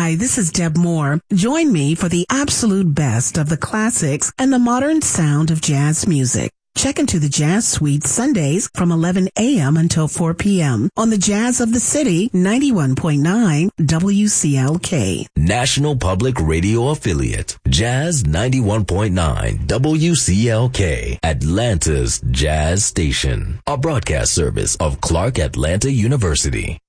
Hi, this is Deb Moore. Join me for the absolute best of the classics and the modern sound of jazz music. Check into the Jazz Suite Sundays from 11 a.m. until 4 p.m. on the Jazz of the City 91.9 WCLK. National Public Radio Affiliate, Jazz 91.9 WCLK, Atlanta's Jazz Station. A broadcast service of Clark Atlanta University.